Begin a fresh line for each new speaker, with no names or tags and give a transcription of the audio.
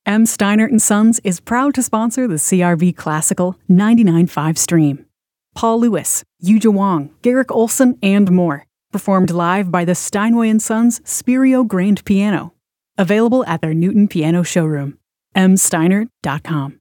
M. Steinert & Sons is proud to sponsor the CRV Classical 99.5 stream. Paul Lewis, Yuja Wong, Garrick Olson, and more. Performed live by the Steinway & Sons Spirio Grand Piano. Available at their Newton Piano showroom. msteinert.com.